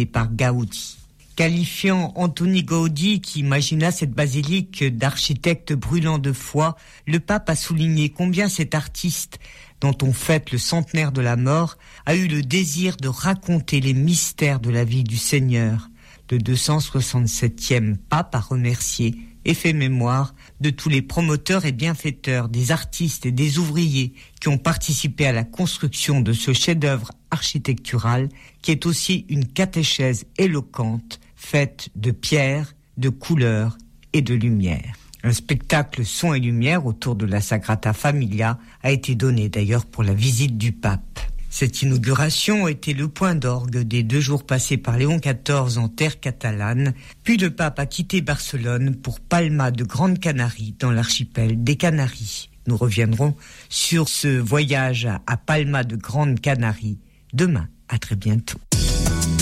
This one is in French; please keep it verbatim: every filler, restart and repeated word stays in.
imaginée par Gaudi. Qualifiant Antoni Gaudi, qui imagina cette basilique d'architecte brûlant de foi, le pape a souligné combien cet artiste, dont on fête le centenaire de la mort, a eu le désir de raconter les mystères de la vie du Seigneur. Le deux cent soixante-septième pape a remercié et fait mémoire de tous les promoteurs et bienfaiteurs, des artistes et des ouvriers qui ont participé à la construction de ce chef-d'œuvre architectural qui est aussi une catéchèse éloquente faite de pierre, de couleurs et de lumière. Un spectacle son et lumière autour de la Sagrada Familia a été donné d'ailleurs pour la visite du pape. Cette inauguration était le point d'orgue des deux jours passés par Léon quatorze en terre catalane, puis le pape a quitté Barcelone pour Palma de Grande Canarie dans l'archipel des Canaries. Nous reviendrons sur ce voyage à Palma de Grande Canarie demain. À très bientôt.